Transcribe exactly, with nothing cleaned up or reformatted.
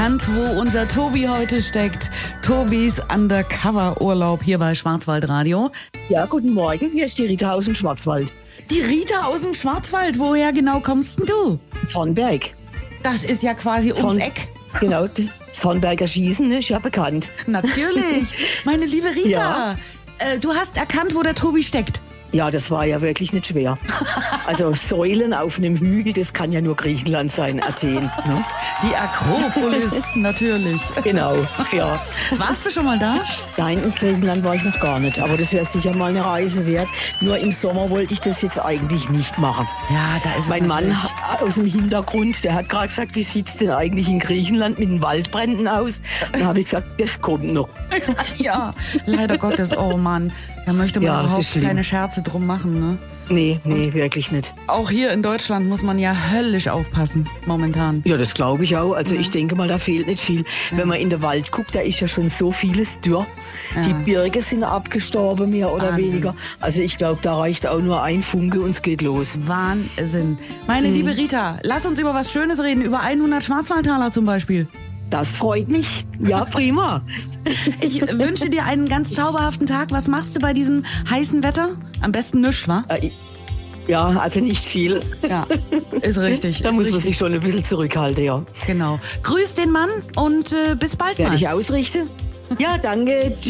Wo unser Tobi heute steckt. Tobis Undercover-Urlaub hier bei Schwarzwaldradio. Ja, guten Morgen. Hier ist die Rita aus dem Schwarzwald. Die Rita aus dem Schwarzwald. Woher genau kommst denn du? Das Hornberg. Das ist ja quasi ums Eck. Genau, das, das Hornberger Schießen, ne, ist ja bekannt. Natürlich. Meine liebe Rita, Ja. äh, du hast erkannt, wo der Tobi steckt. Ja, das war ja wirklich nicht schwer. Also Säulen auf einem Hügel, das kann ja nur Griechenland sein, Athen. Ne? Die Akropolis, natürlich. Genau, ja. Warst du schon mal da? Nein, in Griechenland war ich noch gar nicht. Aber das wäre sicher mal eine Reise wert. Nur im Sommer wollte ich das jetzt eigentlich nicht machen. Ja, da ist es Mein Mann natürlich. aus dem Hintergrund, der hat gerade gesagt, wie sieht's denn eigentlich in Griechenland mit den Waldbränden aus? Dann habe ich gesagt, das kommt noch. Ja, leider Gottes, oh Mann. Da möchte man Ja, das ist überhaupt schlimm. keine Scherze drum machen, ne? Nee, nee, wirklich nicht. Auch hier in Deutschland muss man ja höllisch aufpassen, momentan. Ja, das glaube ich auch. Also Ja. ich denke mal, da fehlt nicht viel. Wenn man in den Wald guckt, da ist ja schon so vieles dürr. Ja. Die Birke sind abgestorben, mehr oder Wahnsinn. weniger. Also ich glaube, da reicht auch nur ein Funke und es geht los. Wahnsinn. Meine Mhm. liebe Rita, lass uns über was Schönes reden, über hundert Schwarzwaldtaler zum Beispiel. Das freut mich. Ja, prima. Ich wünsche dir einen ganz zauberhaften Tag. Was machst du bei diesem heißen Wetter? Am besten nichts, wa? Äh, ich- Ja, also nicht viel. Ja, ist richtig. Da ist muss man richtig. sich schon ein bisschen zurückhalten, ja. Genau. Grüß den Mann und äh, bis bald Werde mal. ich ausrichten? Ja, danke. Tschüss.